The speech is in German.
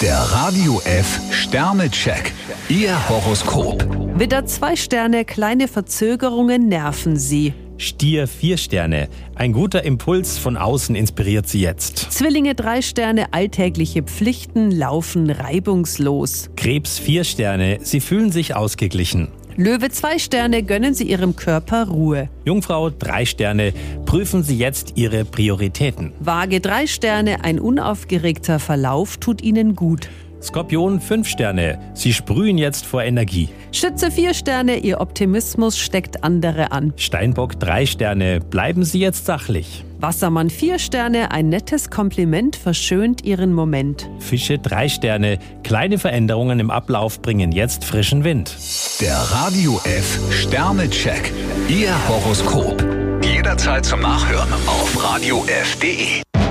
Der Radio F Sternecheck. Ihr Horoskop. Widder 2 Sterne, kleine Verzögerungen nerven Sie. Stier 4 Sterne. Ein guter Impuls von außen inspiriert Sie jetzt. Zwillinge 3 Sterne, alltägliche Pflichten laufen reibungslos. Krebs 4 Sterne. Sie fühlen sich ausgeglichen. Löwe 2 Sterne, gönnen Sie Ihrem Körper Ruhe. Jungfrau 3 Sterne. Prüfen Sie jetzt Ihre Prioritäten. Waage 3 Sterne, ein unaufgeregter Verlauf tut Ihnen gut. Skorpion 5 Sterne. Sie sprühen jetzt vor Energie. Schütze 4 Sterne, Ihr Optimismus steckt andere an. Steinbock 3 Sterne. Bleiben Sie jetzt sachlich. Wassermann 4 Sterne, ein nettes Kompliment verschönt Ihren Moment. Fische 3 Sterne. Kleine Veränderungen im Ablauf bringen jetzt frischen Wind. Der Radio F Sternecheck. Ihr Horoskop. Jederzeit zum Nachhören auf radiof.de.